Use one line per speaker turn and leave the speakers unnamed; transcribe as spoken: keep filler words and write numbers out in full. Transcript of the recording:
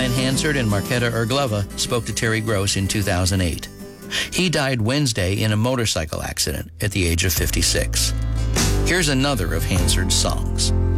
Brian Hansard and Marketa Urglova spoke to Terry Gross in two thousand eight. He died Wednesday in a motorcycle accident at the age of fifty-six. Here's another of Hansard's songs.